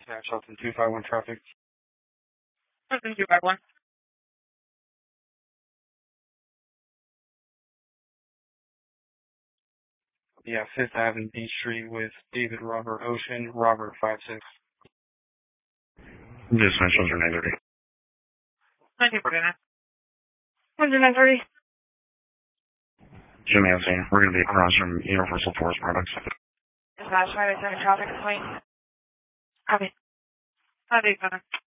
Yeah, Shelton 251 traffic. Shelton 251. Yeah, 5th Avenue, Beach Street with David Robert Ocean, Robert 56. Dispatch 930. 1949. 1930. Jim Yancey, we're going to be across from Universal Forest Products. Dispatch 587 traffic point. Copy. 587.